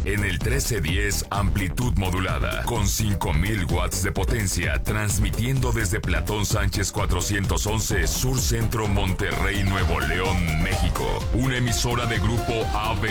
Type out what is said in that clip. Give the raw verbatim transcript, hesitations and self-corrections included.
En el trece diez amplitud modulada, con cinco mil watts de potencia, transmitiendo desde Platón Sánchez cuatrocientos once, Sur Centro, Monterrey, Nuevo León, México. Una emisora de Grupo A B